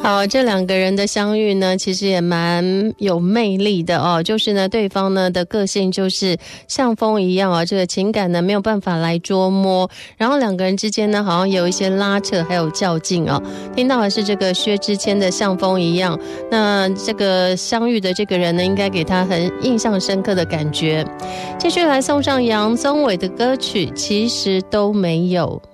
好，这两个人的相遇呢，其实也蛮有魅力的哦。就是呢，对方呢的个性就是像风一样哦，这个情感呢没有办法来捉摸，然后两个人之间呢好像有一些拉扯，还有较劲哦。听到的是这个薛之谦的像风一样，那这个相遇的这个人呢，应该给他很印象深刻的感觉。继续来送上杨宗纬的歌曲，其实都没有。